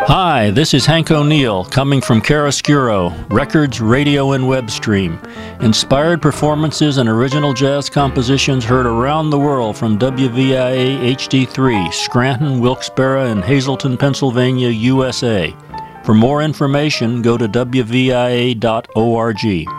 Hi, this is Hank O'Neill, coming from Chiaroscuro, records, radio, and web stream. Inspired performances and original jazz compositions heard around the world from WVIA HD3, Scranton, Wilkes-Barre, and Hazleton, Pennsylvania, USA. For more information, go to WVIA.org.